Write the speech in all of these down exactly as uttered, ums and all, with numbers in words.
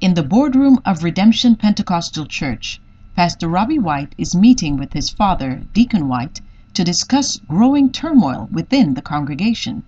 In the boardroom of Redemption Pentecostal Church, Pastor Robbie White is meeting with his father, Deacon White, to discuss growing turmoil within the congregation.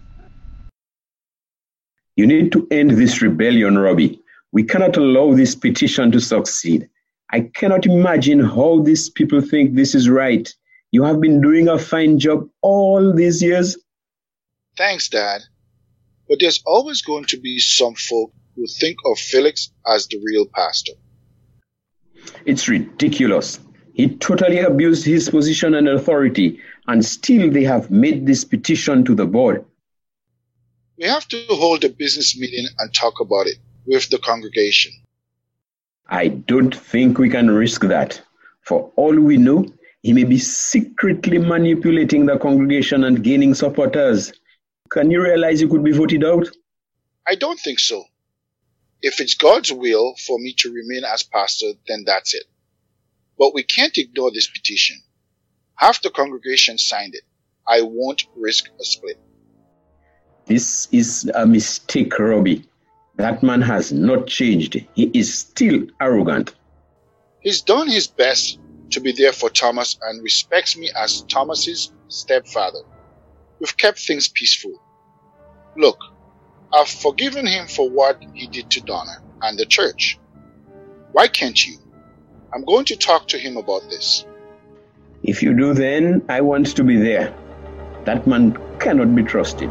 You need to end this rebellion, Robbie. We cannot allow this petition to succeed. I cannot imagine how these people think this is right. You have been doing a fine job all these years. Thanks, Dad. But there's always going to be some folk who think of Felix as the real pastor. It's ridiculous. He totally abused his position and authority, and still they have made this petition to the board. We have to hold a business meeting and talk about it with the congregation. I don't think we can risk that. For all we know, he may be secretly manipulating the congregation and gaining supporters. Can you realize he could be voted out? I don't think so. If it's God's will for me to remain as pastor, then that's it. But we can't ignore this petition. Half the congregation signed it. I won't risk a split. This is a mistake, Robbie. That man has not changed. He is still arrogant. He's done his best to be there for Thomas and respects me as Thomas's stepfather. We've kept things peaceful. Look, I've forgiven him for what he did to Donna and the church. Why can't you? I'm going to talk to him about this. If you do, then I want to be there. That man cannot be trusted.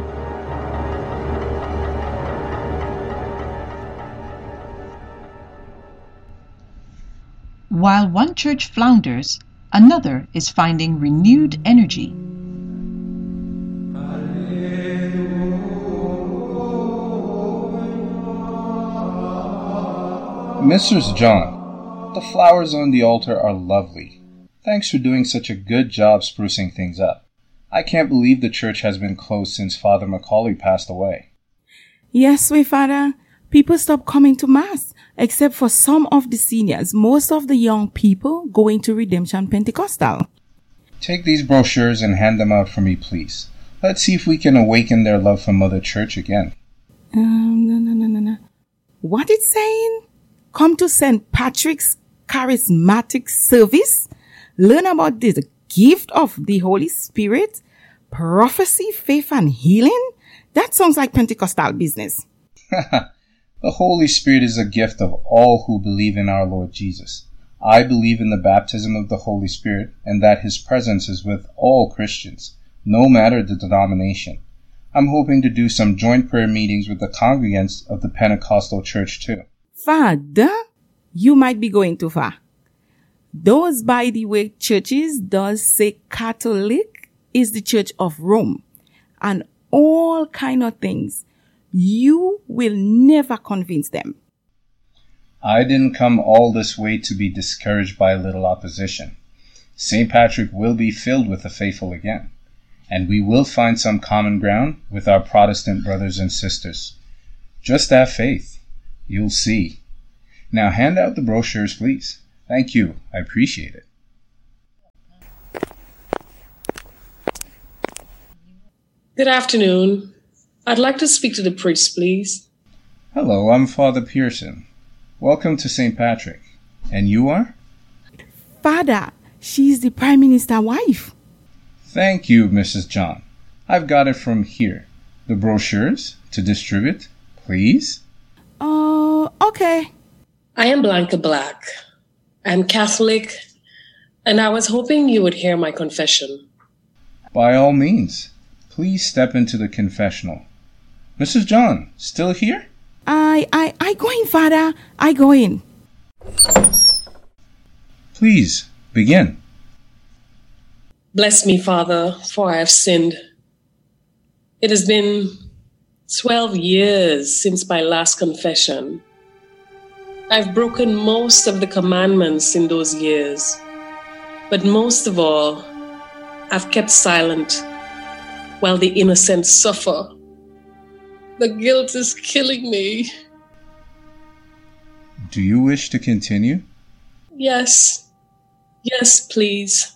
While one church flounders, another is finding renewed energy. Missus John, the flowers on the altar are lovely. Thanks for doing such a good job sprucing things up. I can't believe the church has been closed since Father Macaulay passed away. Yes, way, Father. People stopped coming to Mass, except for some of the seniors. Most of the young people going to Redemption Pentecostal. Take these brochures and hand them out for me, please. Let's see if we can awaken their love for Mother Church again. Um, no, no, no, no, no. What it's saying? Come to Saint Patrick's charismatic service. Learn about the gift of the Holy Spirit, prophecy, faith, and healing. That sounds like Pentecostal business. The Holy Spirit is a gift of all who believe in our Lord Jesus. I believe in the baptism of the Holy Spirit and that His presence is with all Christians, no matter the denomination. I'm hoping to do some joint prayer meetings with the congregants of the Pentecostal Church too. Father, you might be going too far. Those, by the way, churches does say Catholic is the Church of Rome and all kind of things. You will never convince them. I didn't come all this way to be discouraged by a little opposition. Saint Patrick will be filled with the faithful again, and we will find some common ground with our Protestant brothers and sisters. Just have faith. You'll see. Now hand out the brochures, please. Thank you. I appreciate it. Good afternoon. I'd like to speak to the priest, please. Hello, I'm Father Pearson. Welcome to Saint Patrick. And you are? Father, she's the Prime Minister's wife. Thank you, Missus John. I've got it from here. The brochures to distribute, please. Oh, uh, okay. I am Blanca Black. I'm Catholic, and I was hoping you would hear my confession. By all means, please step into the confessional. Missus John, still here? I, I, I go in, Father. I go in. Please, begin. Bless me, Father, for I have sinned. It has been twelve years since my last confession. I've broken most of the commandments in those years, but most of all, I've kept silent while the innocent suffer. The guilt is killing me. Do you wish to continue? Yes. Yes, please.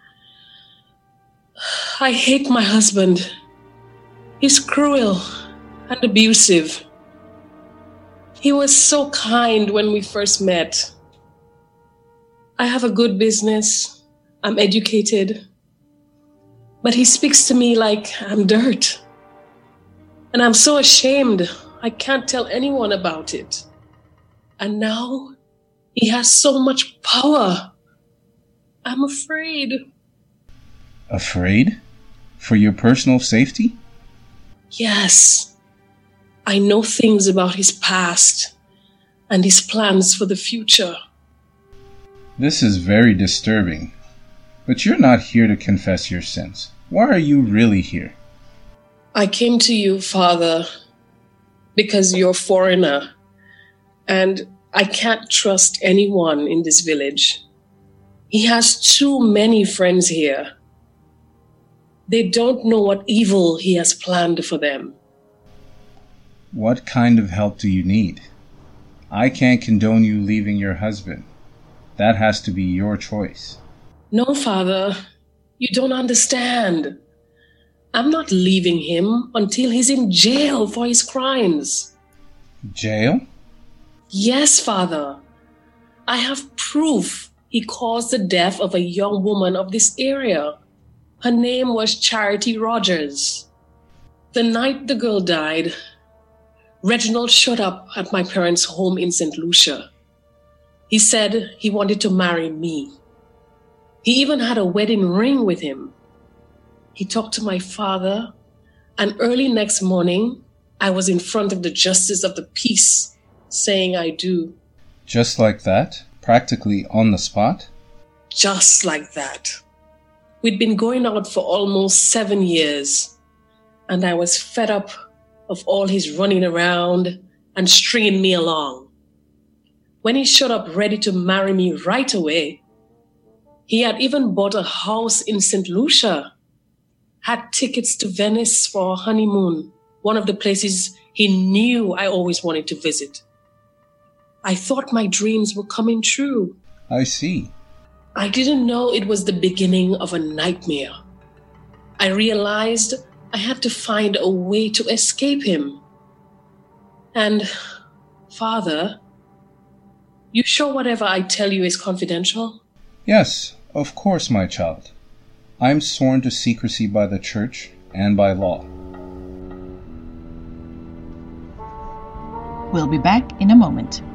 I hate my husband. He's cruel and abusive. He was so kind when we first met. I have a good business. I'm educated. But he speaks to me like I'm dirt. And I'm so ashamed. I can't tell anyone about it. And now he has so much power. I'm afraid. Afraid? For your personal safety? Yes. I know things about his past and his plans for the future. This is very disturbing. But you're not here to confess your sins. Why are you really here? I came to you, Father, because you're a foreigner, and I can't trust anyone in this village. He has too many friends here. They don't know what evil he has planned for them. What kind of help do you need? I can't condone you leaving your husband. That has to be your choice. No, Father, you don't understand. I'm not leaving him until he's in jail for his crimes. Jail? Yes, Father. I have proof he caused the death of a young woman of this area. Her name was Charity Rogers. The night the girl died, Reginald showed up at my parents' home in Saint Lucia. He said he wanted to marry me. He even had a wedding ring with him. He talked to my father, and early next morning, I was in front of the Justice of the Peace, saying I do. Just like that? Practically on the spot? Just like that. We'd been going out for almost seven years, and I was fed up of all his running around and stringing me along. When he showed up ready to marry me right away, he had even bought a house in Saint Lucia, had tickets to Venice for a honeymoon, one of the places he knew I always wanted to visit. I thought my dreams were coming true. I see. I didn't know it was the beginning of a nightmare. I realized I had to find a way to escape him. And, Father, you sure whatever I tell you is confidential? Yes, of course, my child. I'm sworn to secrecy by the church and by law. We'll be back in a moment.